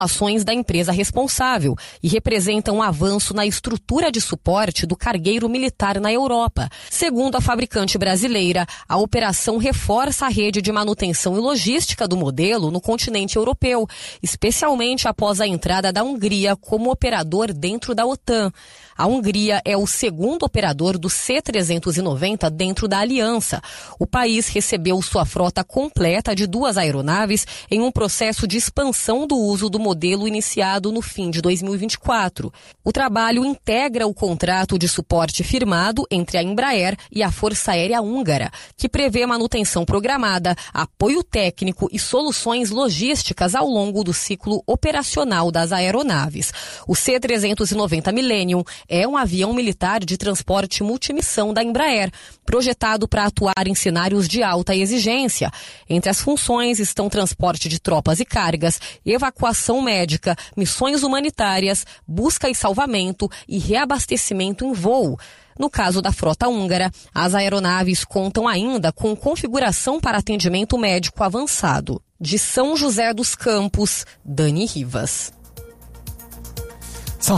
ações da empresa responsável e representam um avanço na estrutura de suporte do cargueiro militar na Europa. Segundo a fabricante brasileira, a operação reforça a rede de manutenção e logística do modelo no continente europeu, especialmente após a entrada da Hungria como operador dentro da OTAN. A Hungria é o segundo operador do C-390 dentro da aliança. O país recebeu sua frota completa de 2 aeronaves em um processo de expansão do uso do modelo iniciado no fim de 2024. O trabalho integra o contrato de suporte firmado entre a Embraer e a Força Aérea Húngara, que prevê manutenção programada, apoio técnico e soluções logísticas ao longo do ciclo operacional das aeronaves. O C-390 Millennium é um avião militar de transporte multimissão da Embraer, projetado para atuar em cenários de alta exigência. Entre as funções estão transporte de tropas e cargas, evacuação médica, missões humanitárias, busca e salvamento e reabastecimento em voo. No caso da frota húngara, as aeronaves contam ainda com configuração para atendimento médico avançado. De São José dos Campos, Dani Rivas. São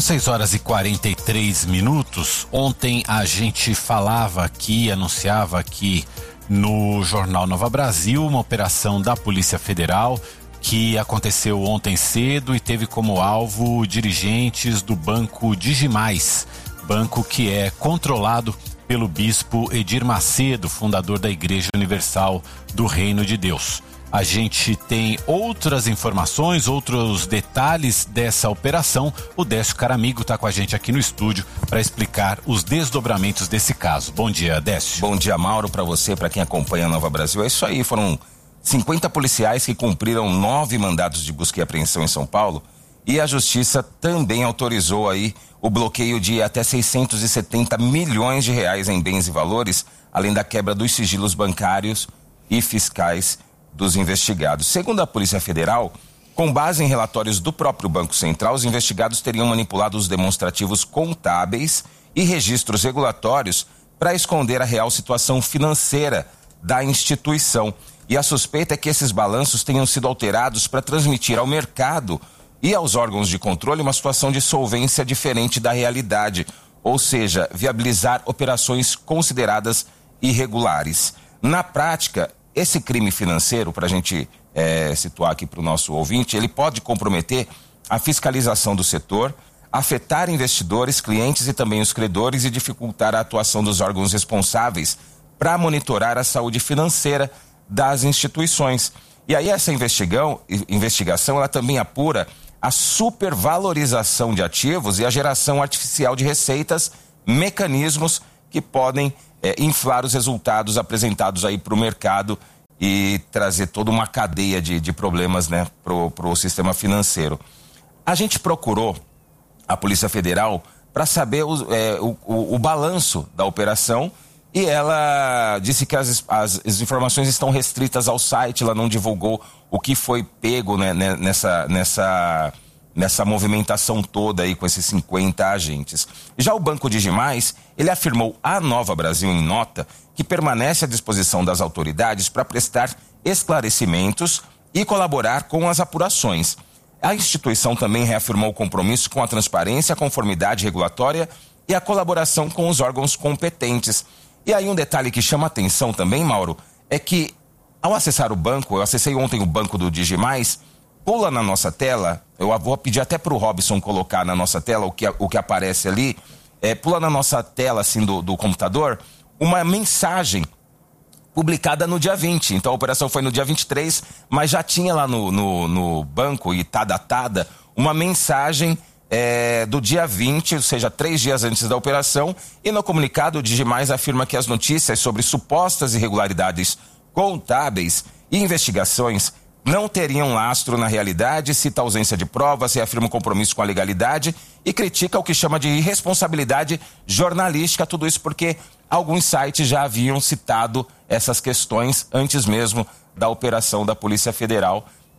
6h43. Ontem a gente falava aqui, anunciava aqui no Jornal Nova Brasil uma operação da Polícia Federal que aconteceu ontem cedo e teve como alvo dirigentes do Banco Digimais, banco que é controlado pelo bispo Edir Macedo, fundador da Igreja Universal do Reino de Deus. A gente tem outras informações, outros detalhes dessa operação. O Décio Caramigo está com a gente aqui no estúdio para explicar os desdobramentos desse caso. Bom dia, Décio. Bom dia, Mauro, para você, para quem acompanha a Nova Brasil. É isso aí, foram 50 policiais que cumpriram 9 mandados de busca e apreensão em São Paulo, e a Justiça também autorizou aí o bloqueio de até 670 milhões de reais em bens e valores, além da quebra dos sigilos bancários e fiscais dos investigados. Segundo a Polícia Federal, com base em relatórios do próprio Banco Central, os investigados teriam manipulado os demonstrativos contábeis e registros regulatórios para esconder a real situação financeira da instituição. E a suspeita é que esses balanços tenham sido alterados para transmitir ao mercado e aos órgãos de controle uma situação de solvência diferente da realidade, ou seja, viabilizar operações consideradas irregulares. Na prática, esse crime financeiro, para a gente situar aqui para o nosso ouvinte, ele pode comprometer a fiscalização do setor, afetar investidores, clientes e também os credores e dificultar a atuação dos órgãos responsáveis para monitorar a saúde financeira das instituições. E aí essa investigação ela também apura a supervalorização de ativos e a geração artificial de receitas, mecanismos que podem inflar os resultados apresentados aí para o mercado e trazer toda uma cadeia de problemas, né, pro sistema financeiro. A gente procurou a Polícia Federal para saber o balanço da operação e ela disse que as informações estão restritas ao site, ela não divulgou o que foi pego, né, nessa movimentação toda aí com esses 50 agentes. Já o Banco Digimais, ele afirmou à Nova Brasil em nota que permanece à disposição das autoridades para prestar esclarecimentos e colaborar com as apurações. A instituição também reafirmou o compromisso com a transparência, a conformidade regulatória e a colaboração com os órgãos competentes. E aí um detalhe que chama atenção também, Mauro, é que ao acessar o banco, eu acessei ontem o banco do Digimais, pula na nossa tela, eu vou pedir até para o Robson colocar na nossa tela o que aparece ali, pula na nossa tela assim do computador, uma mensagem publicada no dia 20. Então a operação foi no dia 23, mas já tinha lá no banco, e está datada, uma mensagem do dia 20, ou seja, 3 dias antes da operação, e no comunicado o Digimais afirma que as notícias sobre supostas irregularidades contábeis e investigações não teriam lastro na realidade, cita a ausência de provas, reafirma o compromisso com a legalidade e critica o que chama de irresponsabilidade jornalística, tudo isso porque alguns sites já haviam citado essas questões antes mesmo da operação da Polícia Federal.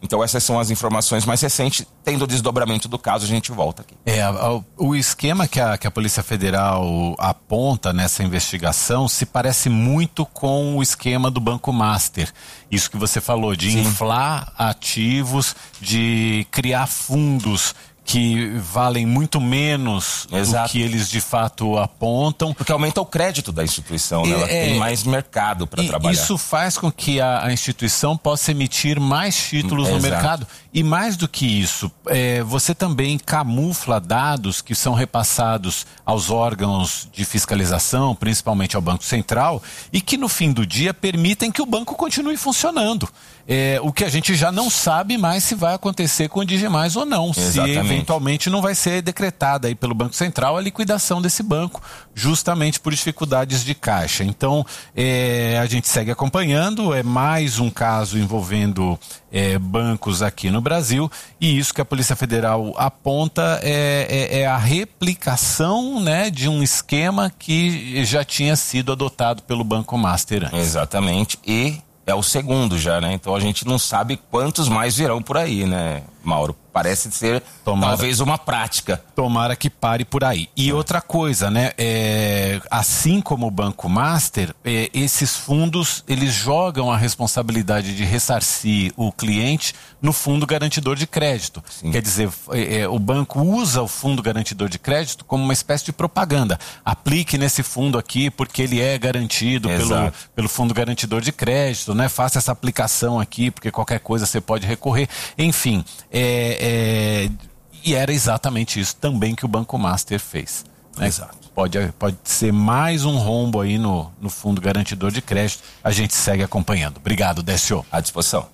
Então essas são as informações mais recentes. Tendo o desdobramento do caso, a gente volta aqui. O esquema que a Polícia Federal aponta nessa investigação se parece muito com o esquema do Banco Master. Isso que você falou, de inflar ativos, de criar fundos que valem muito menos do que eles de fato apontam. Porque aumenta o crédito da instituição, né? Ela tem mais mercado para trabalhar. Isso faz com que a instituição possa emitir mais títulos no mercado. E mais do que isso, você também camufla dados que são repassados aos órgãos de fiscalização, principalmente ao Banco Central, e que no fim do dia permitem que o banco continue funcionando. O que a gente já não sabe mais se vai acontecer com o Digimais ou não. Exatamente. Se eventualmente não vai ser decretada aí pelo Banco Central a liquidação desse banco, justamente por dificuldades de caixa. Então, a gente segue acompanhando, é mais um caso envolvendo bancos aqui no Brasil, e isso que a Polícia Federal aponta é a replicação, né, de um esquema que já tinha sido adotado pelo Banco Master antes. Exatamente, e é o segundo já, né? Então a gente não sabe quantos mais virão por aí, né, Mauro? Parece ser talvez uma prática. Tomara que pare por aí. E outra coisa, né? Assim como o Banco Master, esses fundos, eles jogam a responsabilidade de ressarcir o cliente no fundo garantidor de crédito. Sim. Quer dizer, o banco usa o fundo garantidor de crédito como uma espécie de propaganda. Aplique nesse fundo aqui porque ele é garantido pelo fundo garantidor de crédito, né? Faça essa aplicação aqui porque qualquer coisa você pode recorrer. Enfim, e era exatamente isso também que o Banco Master fez. Né? Exato. Pode ser mais um rombo aí no fundo garantidor de crédito. A gente segue acompanhando. Obrigado, Décio. À disposição.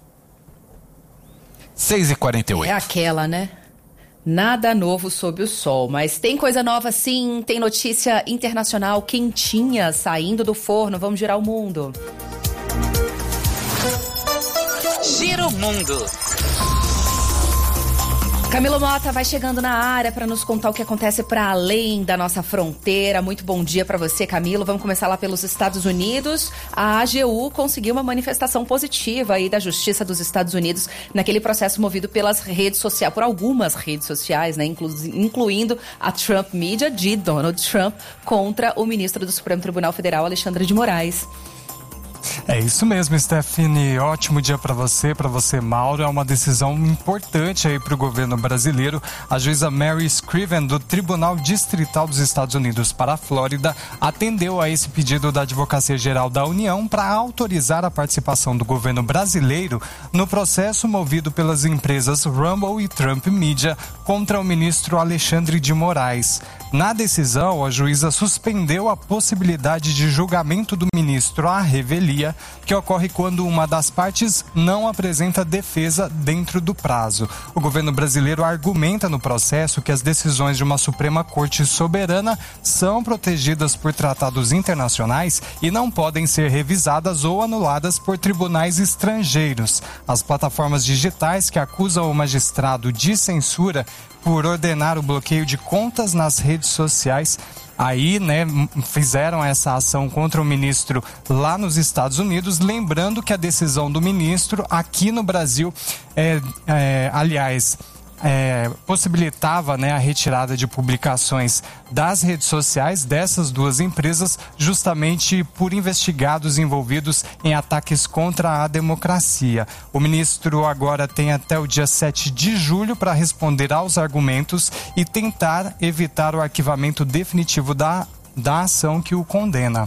6h48. É aquela, né? Nada novo sob o sol, mas tem coisa nova sim, tem notícia internacional quentinha saindo do forno. Vamos girar o mundo. Gira o mundo. Camilo Mota vai chegando na área para nos contar o que acontece para além da nossa fronteira. Muito bom dia para você, Camilo. Vamos começar lá pelos Estados Unidos. A AGU conseguiu uma manifestação positiva aí da Justiça dos Estados Unidos naquele processo movido pelas redes sociais, por algumas redes sociais, né, incluindo a Trump Media de Donald Trump contra o ministro do Supremo Tribunal Federal, Alexandre de Moraes. É isso mesmo, Stephanie. Ótimo dia para você, Mauro. É uma decisão importante aí para o governo brasileiro. A juíza Mary Scriven, do Tribunal Distrital dos Estados Unidos para a Flórida, atendeu a esse pedido da Advocacia Geral da União para autorizar a participação do governo brasileiro no processo movido pelas empresas Rumble e Trump Media contra o ministro Alexandre de Moraes. Na decisão, a juíza suspendeu a possibilidade de julgamento do ministro à revelia, que ocorre quando uma das partes não apresenta defesa dentro do prazo. O governo brasileiro argumenta no processo que as decisões de uma Suprema Corte soberana são protegidas por tratados internacionais e não podem ser revisadas ou anuladas por tribunais estrangeiros. As plataformas digitais que acusam o magistrado de censura por ordenar o bloqueio de contas nas redes sociais, aí, né, fizeram essa ação contra o ministro lá nos Estados Unidos, lembrando que a decisão do ministro aqui no Brasil, possibilitava, né, a retirada de publicações das redes sociais dessas duas empresas, justamente por investigados envolvidos em ataques contra a democracia. O ministro agora tem até o dia 7 de julho para responder aos argumentos e tentar evitar o arquivamento definitivo da ação que o condena.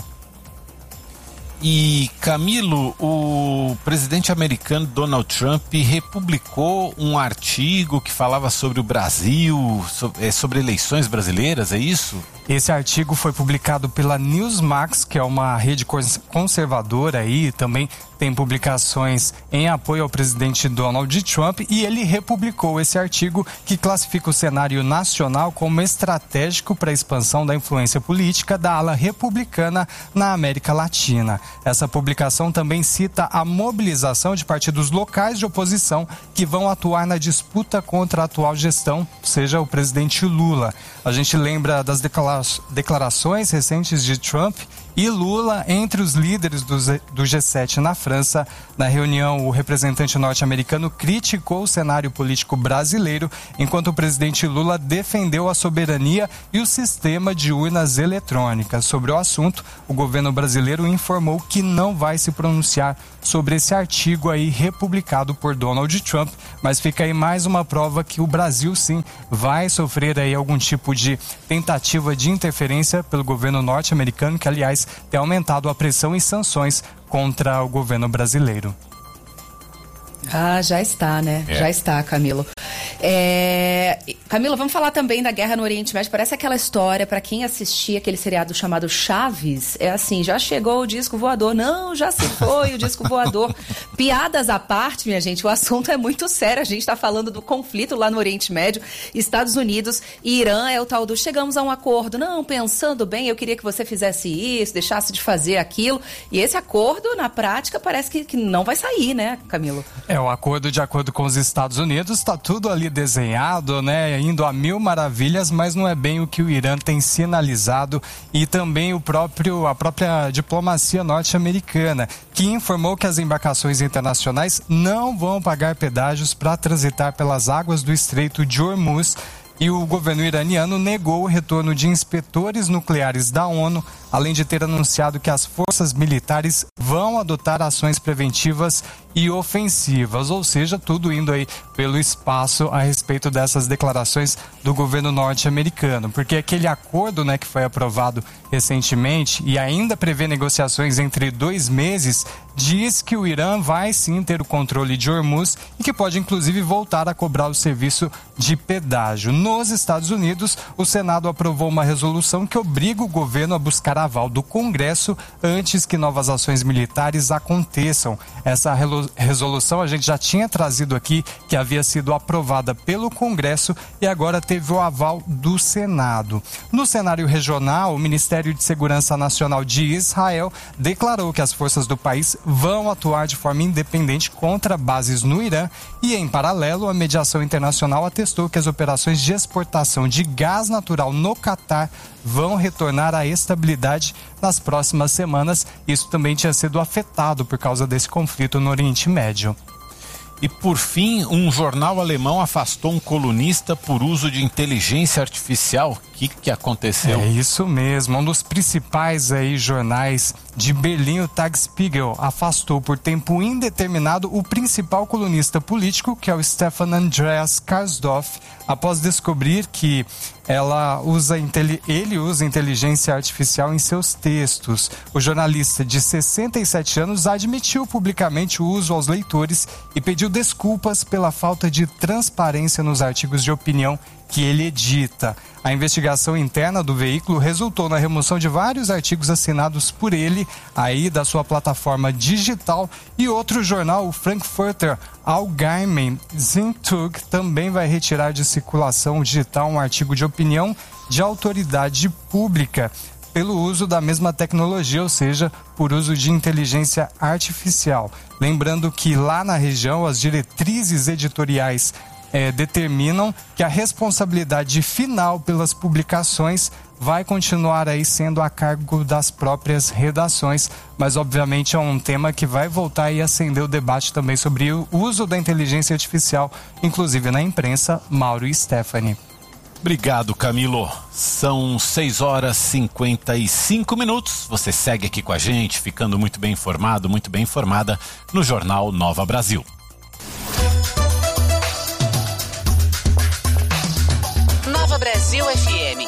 E, Camilo, o presidente americano Donald Trump republicou um artigo que falava sobre o Brasil, sobre eleições brasileiras, é isso? Esse artigo foi publicado pela Newsmax, que é uma rede conservadora aí, também tem publicações em apoio ao presidente Donald Trump, e ele republicou esse artigo que classifica o cenário nacional como estratégico para a expansão da influência política da ala republicana na América Latina. Essa publicação também cita a mobilização de partidos locais de oposição que vão atuar na disputa contra a atual gestão, seja o presidente Lula. A gente lembra das declarações recentes de Trump e Lula entre os líderes do G7 na França. Na reunião, o representante norte-americano criticou o cenário político brasileiro, enquanto o presidente Lula defendeu a soberania e o sistema de urnas eletrônicas. Sobre o assunto, o governo brasileiro informou que não vai se pronunciar sobre esse artigo aí republicado por Donald Trump, mas fica aí mais uma prova que o Brasil sim vai sofrer aí algum tipo de tentativa de interferência pelo governo norte-americano, que aliás tem aumentado a pressão e sanções contra o governo brasileiro. Já está, né? Já está, Camilo. Camilo, vamos falar também da guerra no Oriente Médio. Parece aquela história, para quem assistia aquele seriado chamado Chaves, é assim, já chegou o disco voador. Não, já se foi o disco voador. Piadas à parte, minha gente, o assunto é muito sério. A gente está falando do conflito lá no Oriente Médio, Estados Unidos e Irã. É o tal do chegamos a um acordo. Não, pensando bem, eu queria que você fizesse isso, deixasse de fazer aquilo. E esse acordo, na prática, parece que não vai sair, né, Camilo? O acordo, de acordo com os Estados Unidos, está tudo ali desenhado, né, indo a mil maravilhas, mas não é bem o que o Irã tem sinalizado, e também a própria diplomacia norte-americana, que informou que as embarcações internacionais não vão pagar pedágios para transitar pelas águas do Estreito de Hormuz. E o governo iraniano negou o retorno de inspetores nucleares da ONU, além de ter anunciado que as forças militares vão adotar ações preventivas e ofensivas, ou seja, tudo indo aí pelo espaço a respeito dessas declarações do governo norte-americano, porque aquele acordo, né, que foi aprovado recentemente e ainda prevê negociações entre 2 meses, diz que o Irã vai sim ter o controle de Hormuz e que pode inclusive voltar a cobrar o serviço de pedágio. Nos Estados Unidos, o Senado aprovou uma resolução que obriga o governo a buscar aval do Congresso antes que novas ações militares aconteçam. Essa resolução a gente já tinha trazido aqui, que havia sido aprovada pelo Congresso e agora teve o aval do Senado. No cenário regional, o Ministério de Segurança Nacional de Israel declarou que as forças do país vão atuar de forma independente contra bases no Irã e, em paralelo, a mediação internacional atestou que as operações de exportação de gás natural no Catar vão retornar à estabilidade nas próximas semanas. Isso também tinha sido afetado por causa desse conflito no Oriente Médio. E, por fim, um jornal alemão afastou um colunista por uso de inteligência artificial. O que aconteceu? É isso mesmo. Um dos principais jornais de Berlim, o Tagesspiegel, afastou por tempo indeterminado o principal colunista político, que é o Stefan Andreas Karsdorf, após descobrir que ele usa inteligência artificial em seus textos. O jornalista de 67 anos admitiu publicamente o uso aos leitores e pediu desculpas pela falta de transparência nos artigos de opinião que ele edita. A investigação interna do veículo resultou na remoção de vários artigos assinados por ele aí da sua plataforma digital, e outro jornal, o Frankfurter Allgemeine Zeitung, também vai retirar de circulação digital um artigo de opinião de autoridade pública pelo uso da mesma tecnologia, ou seja, por uso de inteligência artificial. Lembrando que lá na região as diretrizes editoriais determinam que a responsabilidade final pelas publicações vai continuar aí sendo a cargo das próprias redações, mas obviamente é um tema que vai voltar e acender o debate também sobre o uso da inteligência artificial, inclusive na imprensa. Mauro e Stephanie. Obrigado, Camilo. São 6h55. Você segue aqui com a gente, ficando muito bem informado, muito bem informada no Jornal Nova Brasil. Nova Brasil FM.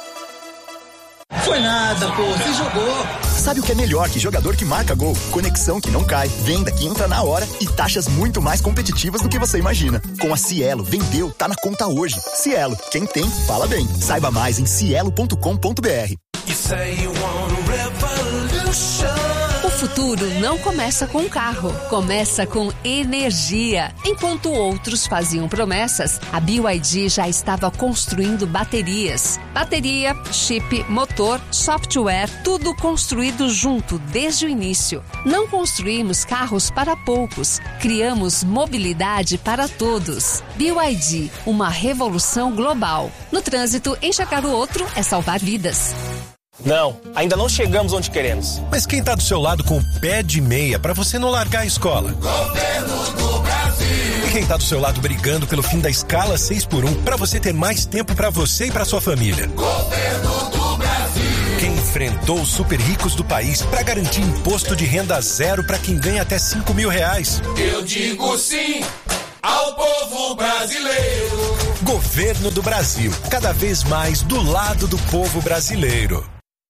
Foi nada, pô, você jogou. Sabe o que é melhor que jogador que marca gol? Conexão que não cai, venda que entra na hora e taxas muito mais competitivas do que você imagina. Com a Cielo, vendeu, tá na conta hoje. Cielo, quem tem, fala bem. Saiba mais em cielo.com.br. O futuro não começa com um carro, começa com energia. Enquanto outros faziam promessas, a BYD já estava construindo baterias. Bateria, chip, motor, software, tudo construído junto desde o início. Não construímos carros para poucos, criamos mobilidade para todos. BYD, uma revolução global. No trânsito, enxergar o outro é salvar vidas. Não, ainda não chegamos onde queremos. Mas quem tá do seu lado com o pé de meia pra você não largar a escola? Governo do Brasil. E quem tá do seu lado brigando pelo fim da escala 6x1 pra você ter mais tempo pra você e pra sua família? Governo do Brasil. Quem enfrentou os super ricos do país pra garantir imposto de renda zero pra quem ganha até R$5.000? Eu digo sim ao povo brasileiro. Governo do Brasil, cada vez mais do lado do povo brasileiro.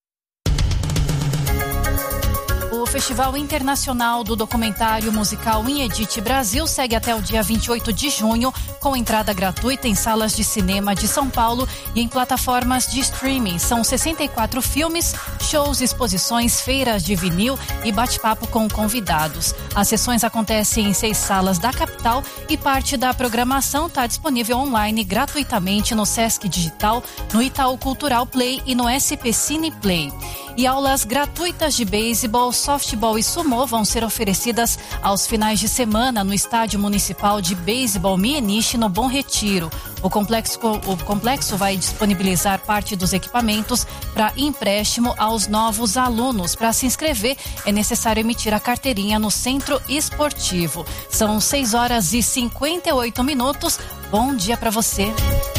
O Festival Internacional do Documentário Musical Inedit Brasil segue até o dia 28 de junho, com entrada gratuita em salas de cinema de São Paulo e em plataformas de streaming. São 64 filmes, shows, exposições, feiras de vinil e bate-papo com convidados. As sessões acontecem em 6 salas da capital e parte da programação está disponível online gratuitamente no Sesc Digital, no Itaú Cultural Play e no SP Cine Play. E aulas gratuitas de beisebol, softball e sumô vão ser oferecidas aos finais de semana no Estádio Municipal de Beisebol Mieniche, no Bom Retiro. O complexo vai disponibilizar parte dos equipamentos para empréstimo aos novos alunos. Para se inscrever, é necessário emitir a carteirinha no Centro Esportivo. São 6h58. Bom dia para você.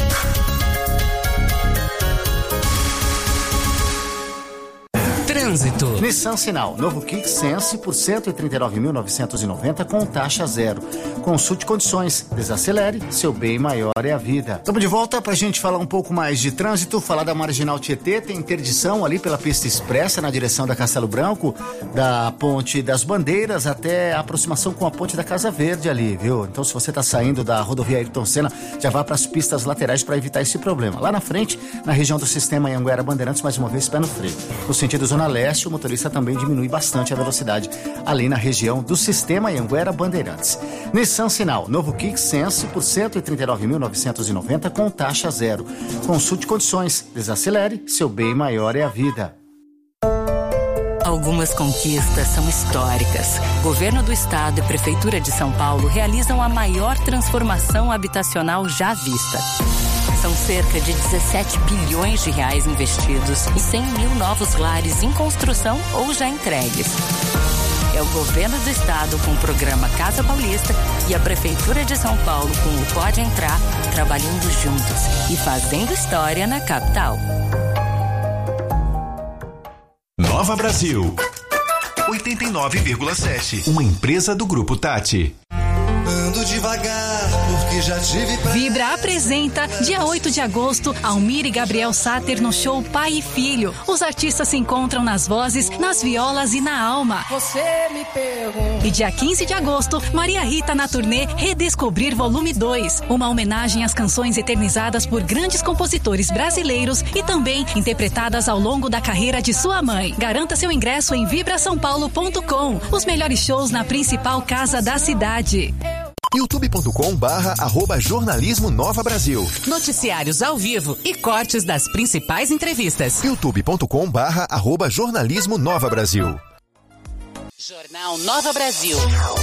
Trânsito. Nissan Sinal, novo Kicks Sense por 139.990 com taxa zero. Consulte condições, desacelere, seu bem maior é a vida. Estamos de volta pra gente falar um pouco mais de trânsito, falar da Marginal Tietê, tem interdição ali pela pista expressa na direção da Castelo Branco, da Ponte das Bandeiras até a aproximação com a Ponte da Casa Verde ali, viu? Então se você tá saindo da rodovia Ayrton Senna, já vá para as pistas laterais para evitar esse problema. Lá na frente, na região do sistema Anhanguera Bandeirantes, mais uma vez pé no freio. No sentido Zona Leste, o motorista também diminui bastante a velocidade ali na região do sistema Anhanguera Bandeirantes. Nissan Sinal, novo Kicks Sense por 139.990 com taxa zero. Consulte condições, desacelere, seu bem maior é a vida. Algumas conquistas são históricas. Governo do Estado e Prefeitura de São Paulo realizam a maior transformação habitacional já vista. São cerca de 17 bilhões de reais investidos e 100 mil novos lares em construção ou já entregues. É o Governo do Estado com o programa Casa Paulista e a Prefeitura de São Paulo com o Pode Entrar, trabalhando juntos e fazendo história na capital. Nova Brasil 89,7. Uma empresa do Grupo Tati. Ando devagar, porque já tive... Vibra apresenta, dia 8 de agosto, Almir e Gabriel Sater no show Pai e Filho. Os artistas se encontram nas vozes, nas violas e na alma. Você me pergunta. E dia 15 de agosto, Maria Rita na turnê Redescobrir Volume 2. Uma homenagem às canções eternizadas por grandes compositores brasileiros e também interpretadas ao longo da carreira de sua mãe. Garanta seu ingresso em vibrasaopaulo.com. Os melhores shows na principal casa da cidade. youtube.com/jornalismo Nova Brasil. Noticiários ao vivo e cortes das principais entrevistas. youtube.com/jornalismo Nova Brasil. Jornal Nova Brasil.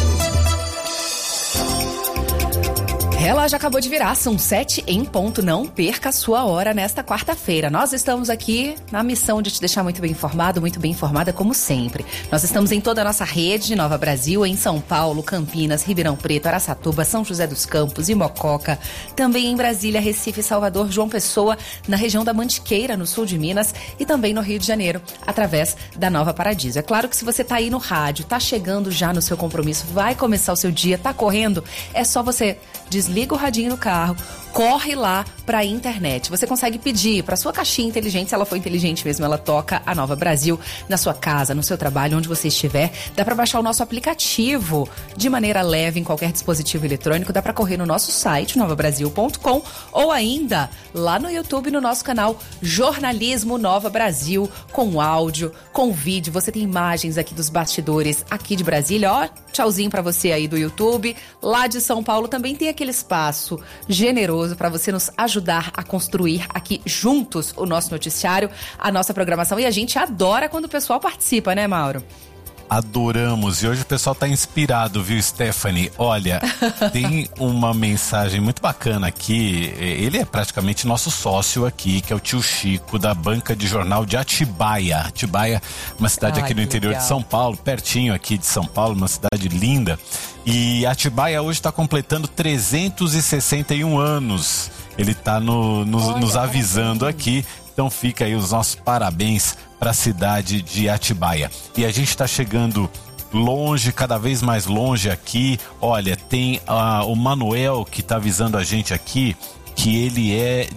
Relógio acabou de virar, são 7 em ponto. Não perca a sua hora nesta quarta-feira. Nós estamos aqui na missão de te deixar muito bem informado, muito bem informada, como sempre. Nós estamos em toda a nossa rede de Nova Brasil, em São Paulo, Campinas, Ribeirão Preto, Araçatuba, São José dos Campos e Mococa. Também em Brasília, Recife, Salvador, João Pessoa, na região da Mantiqueira, no sul de Minas, e também no Rio de Janeiro, através da Nova Paradiso. É claro que se você tá aí no rádio, tá chegando já no seu compromisso, vai começar o seu dia, tá correndo, é só você desliga o radinho no carro, corre lá pra internet. Você consegue pedir pra sua caixinha inteligente, se ela for inteligente mesmo, ela toca a Nova Brasil na sua casa, no seu trabalho, onde você estiver. Dá pra baixar o nosso aplicativo de maneira leve em qualquer dispositivo eletrônico. Dá pra correr no nosso site, novabrasil.com, ou ainda lá no YouTube, no nosso canal Jornalismo Nova Brasil, com áudio, com vídeo. Você tem imagens aqui dos bastidores aqui de Brasília. Ó, tchauzinho pra você aí do YouTube. Lá de São Paulo também tem aquele espaço generoso para você nos ajudar a construir aqui juntos o nosso noticiário, a nossa programação. E a gente adora quando o pessoal participa, né, Mauro? Adoramos. E hoje o pessoal tá inspirado, viu, Stephanie? Olha, tem uma mensagem muito bacana aqui. Ele é praticamente nosso sócio aqui, que é o tio Chico, da banca de jornal de Atibaia. Atibaia, uma cidade aqui no interior de São Paulo, pertinho aqui de São Paulo, uma cidade linda. E Atibaia hoje está completando 361 anos. Ele tá nos avisando aqui. Então fica aí os nossos parabéns para a cidade de Atibaia. E a gente está chegando longe, cada vez mais longe aqui. Olha, tem o Manuel que está avisando a gente aqui que ele é